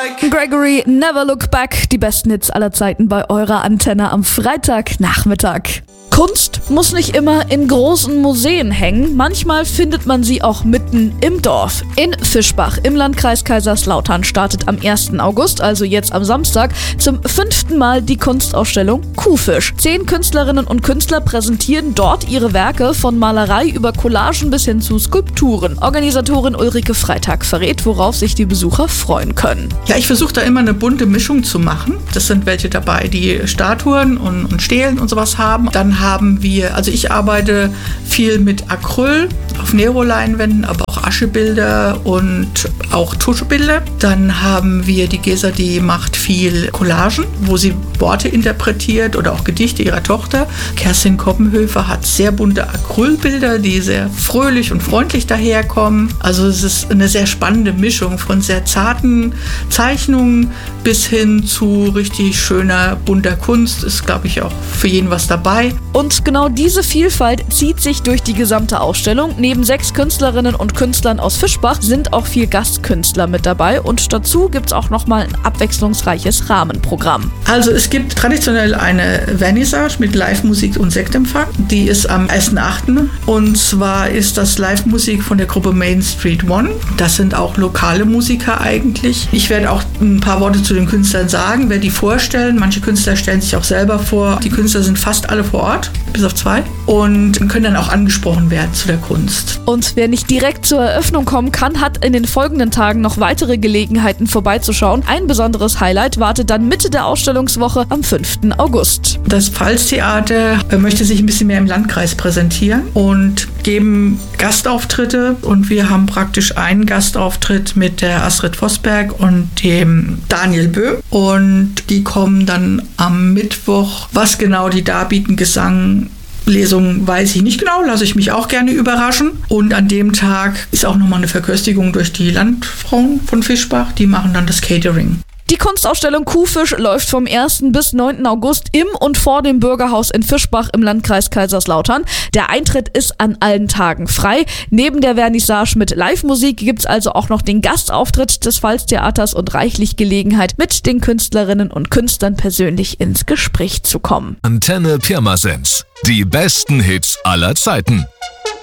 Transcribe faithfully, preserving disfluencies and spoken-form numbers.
like. Gregory, Never Look Back, die besten Hits aller Zeiten bei eurer Antenne am Freitagnachmittag. Kunst muss nicht immer in großen Museen hängen, manchmal findet man sie auch mitten im Dorf. In Fischbach im Landkreis Kaiserslautern startet am ersten August, also jetzt am Samstag, zum fünften Mal die Kunstausstellung Kuhfisch. Zehn Künstlerinnen und Künstler präsentieren dort ihre Werke von Malerei über Collagen bis hin zu Skulpturen. Organisatorin Ulrike Freitag verrät, worauf sich die Besucher freuen können. Ja, ich versuche da immer eine bunte Mischung zu machen. Das sind welche dabei, die Statuen und, und Stelen und sowas haben. Dann haben wir, also ich arbeite viel mit Acryl auf Nero-Leinwänden, aber auch Aschebilder und auch Tuschebilder. Dann haben wir die Gesa, die macht viel Collagen, wo sie Worte interpretiert oder auch Gedichte ihrer Tochter. Kerstin Koppenhöfer hat sehr bunte Acrylbilder, die sehr fröhlich und freundlich daherkommen. Also es ist eine sehr spannende Mischung von sehr zarten Zeichnungen bis hin zu richtig schöner, bunter Kunst. Ist, glaube ich, auch für jeden was dabei. Und genau diese Vielfalt zieht sich durch die gesamte Ausstellung. Neben sechs Künstlerinnen und Künstlern aus Fischbach sind auch vier Gastkünstler mit dabei und dazu gibt es auch nochmal ein abwechslungsreiches Rahmenprogramm. Also es gibt traditionell eine Vernissage mit Live-Musik und Sektempfang. Die ist am ersten achten und zwar ist das Live-Musik von der Gruppe Main Street One. Das sind auch lokale Musiker eigentlich. Ich werde auch ein paar Worte zu den Künstlern sagen, werde die vorstellen. Manche Künstler stellen sich auch selber vor. Die Künstler sind fast alle vor Ort, bis auf zwei, und können dann auch angesprochen werden zu der Kunst. Und wer nicht direkt zur Eröffnung kommen kann, hat in den folgenden Tagen noch weitere Gelegenheiten vorbeizuschauen. Ein besonderes Highlight wartet dann Mitte der Ausstellungswoche am fünften August. Das Pfalztheater möchte sich ein bisschen mehr im Landkreis präsentieren und geben Gastauftritte und wir haben praktisch einen Gastauftritt mit der Astrid Vosberg und dem Daniel Bö und die kommen dann am Mittwoch. Was genau die darbieten, Gesang, Lesung weiß ich nicht genau, lasse ich mich auch gerne überraschen. Und an dem Tag ist auch nochmal eine Verköstigung durch die Landfrauen von Fischbach. Die machen dann das Catering. Die Kunstausstellung Kuhfisch läuft vom ersten bis neunten August im und vor dem Bürgerhaus in Fischbach im Landkreis Kaiserslautern. Der Eintritt ist an allen Tagen frei. Neben der Vernissage mit Live-Musik gibt es also auch noch den Gastauftritt des Pfalztheaters und reichlich Gelegenheit, mit den Künstlerinnen und Künstlern persönlich ins Gespräch zu kommen. Antenne Pirmasens. Die besten Hits aller Zeiten.